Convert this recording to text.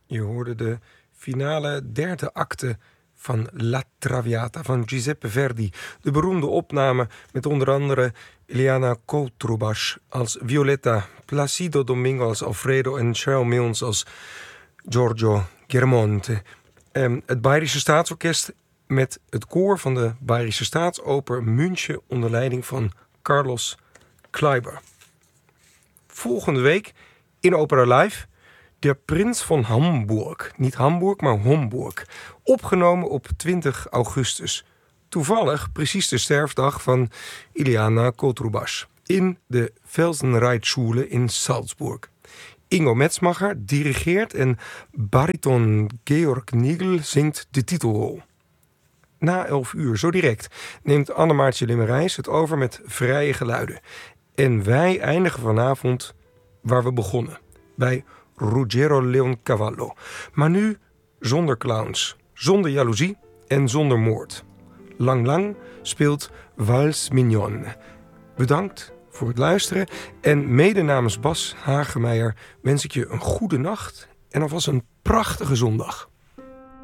Je hoorde de finale derde acte van La Traviata van Giuseppe Verdi. De beroemde opname met onder andere Eliana Cotrubas als Violetta, Placido Domingo als Alfredo en Cheryl Milnes als Giorgio Giramonte. Het Bayerische Staatsorkest met het koor van de Bayerische Staatsoper München onder leiding van Carlos Kleiber. Volgende week in Opera Live Der Prins van Hamburg. Niet Hamburg, maar Homburg. Opgenomen op 20 augustus. Toevallig precies de sterfdag van Eliana Cotrubas. In de Felsenreitschule in Salzburg. Ingo Metzmacher dirigeert en bariton Georg Nigel zingt de titelrol. Na 11 uur, zo direct, neemt Annemaartje Limmerijs het over met vrije geluiden. En wij eindigen vanavond waar we begonnen. Bij Ruggero Leoncavallo. Maar nu zonder clowns, zonder jaloezie en zonder moord. Lang Lang speelt Valse Mignonne. Bedankt voor het luisteren en mede namens Bas Hagemeijer wens ik je een goede nacht en alvast een prachtige zondag.